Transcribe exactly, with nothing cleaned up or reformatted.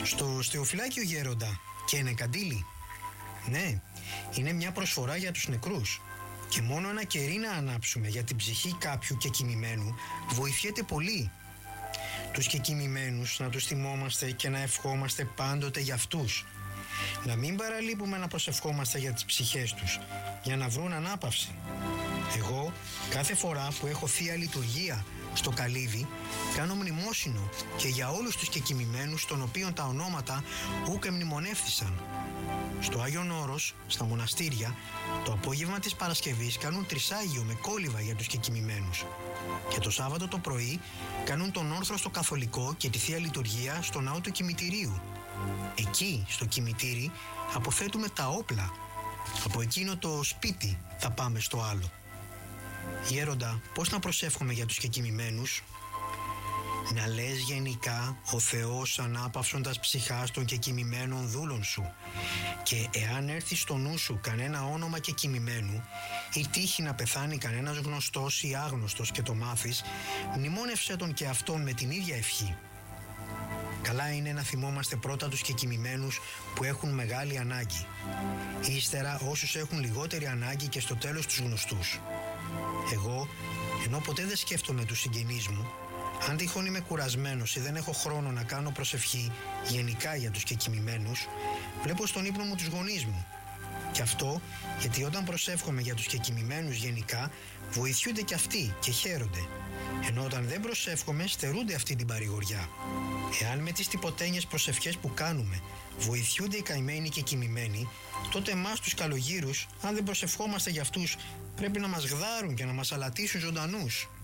Στο Στεοφυλάκιο Γέροντα και είναι καντήλι. Ναι, είναι μια προσφορά για τους νεκρούς. Και μόνο ένα κερί να ανάψουμε για την ψυχή κάποιου κεκοιμημένου βοηθιέται πολύ. Τους κεκοιμημένους να τους θυμόμαστε και να ευχόμαστε πάντοτε για αυτούς. Να μην παραλείπουμε να προσευχόμαστε για τις ψυχές τους, για να βρουν ανάπαυση. Εγώ κάθε φορά που έχω θεία λειτουργία στο καλύβι κάνω μνημόσυνο και για όλους τους κεκοιμημένους των οποίων τα ονόματα ούκ εμνημονεύθησαν. Στο Άγιον Όρος, στα μοναστήρια, το απόγευμα της Παρασκευής κάνουν τρισάγιο με κόλληβα για τους κεκοιμημένους. Και το Σάββατο το πρωί κάνουν τον όρθρο στο Καθολικό και τη Θεία Λειτουργία στο ναό του κημητηρίου. Εκεί, στο κημητήρι, αποθέτουμε τα όπλα. Από εκείνο το σπίτι θα πάμε στο άλλο. Γέροντα, πώς να προσεύχομαι για τους κεκοιμημένους? Να λες γενικά ο Θεός ανάπαυσον τας ψυχάς των κεκοιμημένων δούλων σου, και εάν έρθει στο νου σου κανένα όνομα κεκοιμημένου ή τύχει να πεθάνει κανένας γνωστός ή άγνωστος και το μάθεις, μνημόνευσέ τον και αυτόν με την ίδια ευχή. Καλά είναι να θυμόμαστε πρώτα τους κεκοιμημένους που έχουν μεγάλη ανάγκη, ύστερα όσους έχουν λιγότερη ανάγκη και στο τέλος τους γνωστούς. Εγώ, ενώ ποτέ δεν σκέφτομαι τους συγγενείς μου, αν τυχόν είμαι κουρασμένος ή δεν έχω χρόνο να κάνω προσευχή γενικά για τους κεκοιμημένους, βλέπω στον ύπνο μου τους γονείς μου. Και αυτό γιατί όταν προσεύχομαι για τους κεκοιμημένους γενικά, βοηθιούνται κι αυτοί και χαίρονται. Ενώ όταν δεν προσεύχομαι, στερούνται αυτή την παρηγοριά. Εάν με τις τυποτένιες προσευχές που κάνουμε βοηθιούνται οι καημένοι κεκοιμημένοι, τότε εμάς τους καλογύρους, αν δεν προσευχόμαστε για αυτούς, πρέπει να μας γδάρουν και να μας αλατίσουν ζωντανούς.